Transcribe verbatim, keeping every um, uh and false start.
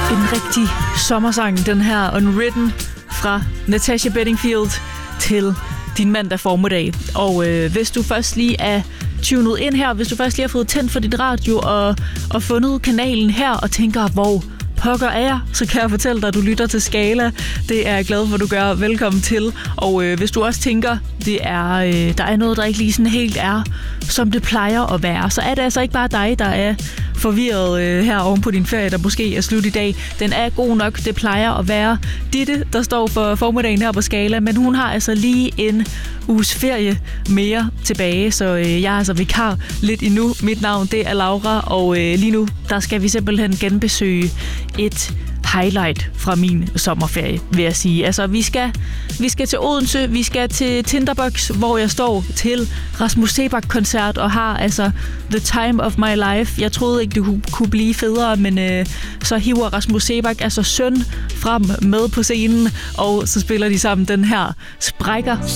En rigtig sommersang, den her Unwritten fra Natasha Bedingfield til din mandag formiddag. Og øh, hvis du først lige er tunet ind her, hvis du først lige har fået tændt for dit radio og, og fundet kanalen her og tænker, hvor pokker er jeg, så kan jeg fortælle dig, at du lytter til Skala. Det er jeg glad for, at du gør. Velkommen til. Og øh, hvis du også tænker, det er, øh, der er noget, der ikke lige sådan helt er, som det plejer at være, så er det altså ikke bare dig, der er forvirret øh, her oven på din ferie, der måske er slut i dag. Den er god nok. Det plejer at være Ditte, der står for formiddagen her på Skala, men hun har altså lige en uges ferie mere tilbage, så øh, jeg er altså vikar lidt endnu. Mit navn, det er Laura, og øh, lige nu, der skal vi simpelthen genbesøge et highlight fra min sommerferie, vil jeg sige. Altså, vi skal, vi skal til Odense, vi skal til Tinderbox, hvor jeg står til Rasmus Seebach-koncert og har altså the time of my life. Jeg troede ikke, det kunne, kunne blive federe, men øh, så hiver Rasmus Seebach altså søn frem med på scenen, og så spiller de sammen den her Sprækker